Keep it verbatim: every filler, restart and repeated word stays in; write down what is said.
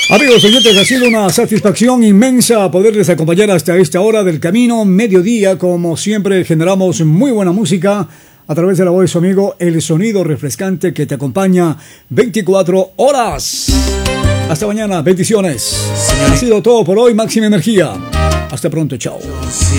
Amigos oyentes, ha sido una satisfacción inmensa poderles acompañar hasta esta hora del camino, mediodía. Como siempre, generamos muy buena música a través de la voz de su amigo, el sonido refrescante que te acompaña veinticuatro horas. Hasta mañana, bendiciones. Ha sido todo por hoy, máxima energía. Hasta pronto, chao. Si